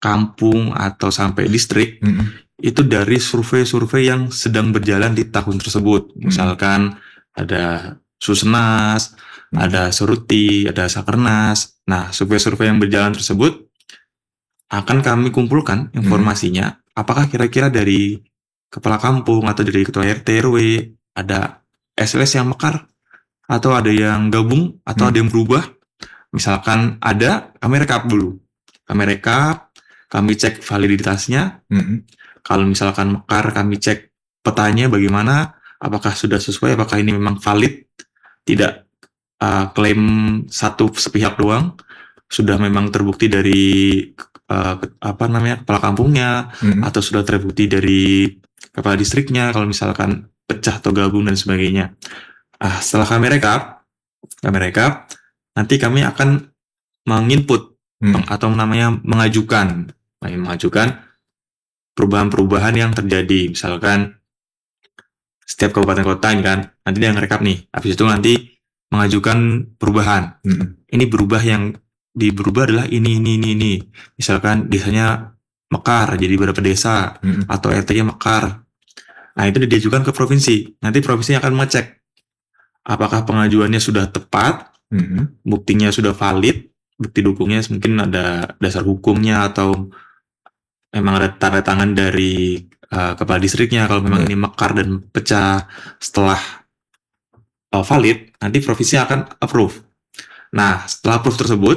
kampung atau sampai distrik, itu dari survei-survei yang sedang berjalan di tahun tersebut. Misalkan ada Susenas, ada Suruti, ada Sakernas. Nah, survei-survei yang berjalan tersebut akan kami kumpulkan informasinya. Apakah kira-kira dari kepala kampung atau dari ketua RT RW ada SLS yang mekar, atau ada yang gabung, atau ada yang berubah. Misalkan ada, kami rekap dulu. Kami cek validitasnya. Kalau misalkan mekar, kami cek petanya bagaimana, apakah sudah sesuai, apakah ini memang valid, tidak klaim satu sepihak doang, sudah memang terbukti dari kepala kampungnya, atau sudah terbukti dari kepala distriknya, kalau misalkan pecah atau gabung dan sebagainya. Setelah kami rekap, nanti kami akan menginput atau namanya mengajukan perubahan-perubahan yang terjadi. Misalkan setiap kabupaten kota ini kan, nanti dia ngerekap nih, habis itu nanti mengajukan perubahan. Ini berubah adalah ini. Misalkan desanya mekar jadi berapa desa, atau RT-nya mekar. Nah, itu diajukan ke provinsi. Nanti provinsi akan mengecek apakah pengajuannya sudah tepat, buktinya sudah valid, bukti dukungnya mungkin ada dasar hukumnya, atau memang ada tanda tangan dari kepala distriknya. Kalau memang ini mekar dan pecah setelah valid, nanti provinsi akan approve. Nah, setelah approve tersebut,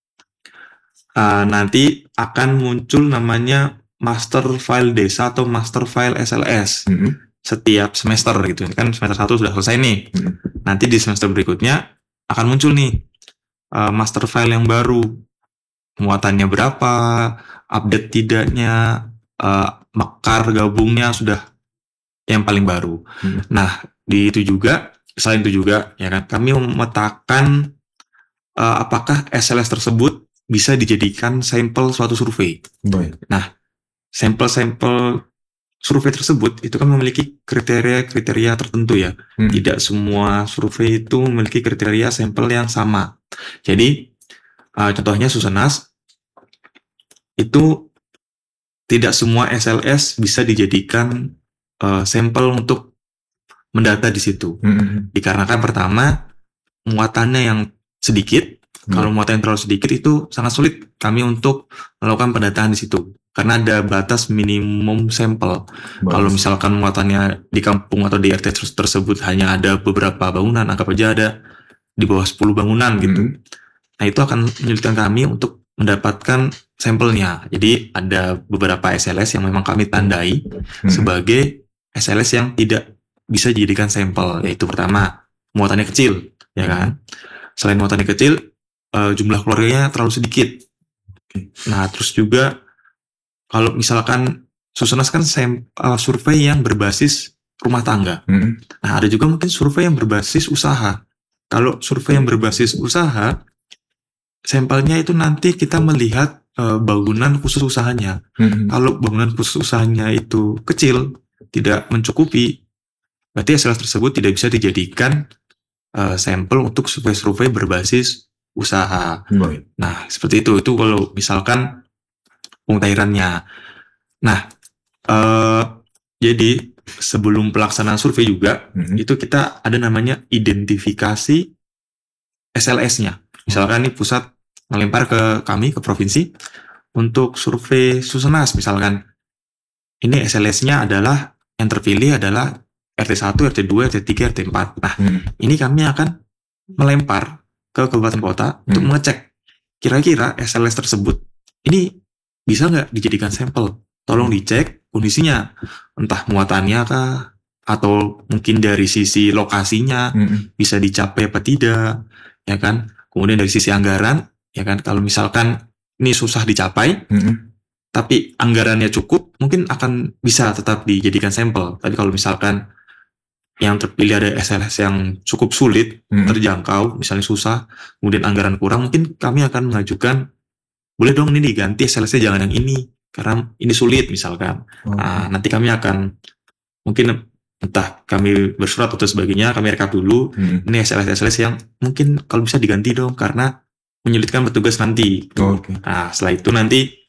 nanti akan muncul namanya master file desa atau master file SLS. Setiap semester gitu kan, semester 1 sudah selesai nih. Nanti di semester berikutnya akan muncul nih master file yang baru, muatannya berapa, update tidaknya, mekar gabungnya sudah yang paling baru. Nah, selain itu juga ya kan, kami memetakan apakah SLS tersebut bisa dijadikan sampel suatu survei. Nah, sampel survei tersebut itu kan memiliki kriteria tertentu ya. Tidak semua survei itu memiliki kriteria sampel yang sama. Jadi contohnya Susenas itu tidak semua SLS bisa dijadikan sampel untuk mendata di situ. Dikarenakan pertama, muatannya yang sedikit. Kalau muatan yang terlalu sedikit itu sangat sulit kami untuk melakukan pendataan di situ, karena ada batas minimum sampel. Kalau misalkan muatannya di kampung atau di RT tersebut hanya ada beberapa bangunan, anggap aja ada di bawah 10 bangunan gitu. Nah, itu akan menyulitkan kami untuk mendapatkan sampelnya. Jadi ada beberapa SLS yang memang kami tandai sebagai SLS yang tidak bisa dijadikan sampel. Yaitu pertama, muatannya kecil, ya kan? Selain muatannya kecil, jumlah keluarganya terlalu sedikit. Nah, terus juga kalau misalkan Susenas kan survei yang berbasis rumah tangga. Nah, ada juga mungkin survei yang berbasis usaha. Kalau survei yang berbasis usaha, sampelnya itu nanti kita melihat bangunan khusus usahanya. Kalau bangunan khusus usahanya itu kecil, tidak mencukupi, berarti SLS tersebut tidak bisa dijadikan sampel untuk survei berbasis usaha. Nah, seperti itu. Itu kalau misalkan pengutairannya. Nah, jadi sebelum pelaksanaan survei juga, itu kita ada namanya identifikasi SLS-nya. Misalkan nih pusat melempar ke kami, ke provinsi, untuk survei Susenas. Misalkan ini SLS-nya adalah, yang terpilih adalah RT1, RT2, RT3, RT4. Nah, ini kami akan melempar ke kabupaten kota untuk mengecek kira-kira SLS tersebut ini bisa nggak dijadikan sampel. Tolong dicek kondisinya, entah muatannya kah, atau mungkin dari sisi lokasinya bisa dicapai apa tidak, ya kan. Kemudian dari sisi anggaran, ya kan, kalau misalkan ini susah dicapai tapi anggarannya cukup, mungkin akan bisa tetap dijadikan sampel. Tapi kalau misalkan yang terpilih ada SLS yang cukup sulit terjangkau, misalnya susah, kemudian anggaran kurang, mungkin kami akan mengajukan, boleh dong ini diganti SLS-nya, jangan yang ini, karena ini sulit misalkan. Nah, nanti kami akan, mungkin entah kami bersurat atau sebagainya, kami rekap dulu, ini SLS yang mungkin kalau bisa diganti dong, karena menyulitkan petugas nanti. Nah, setelah itu nanti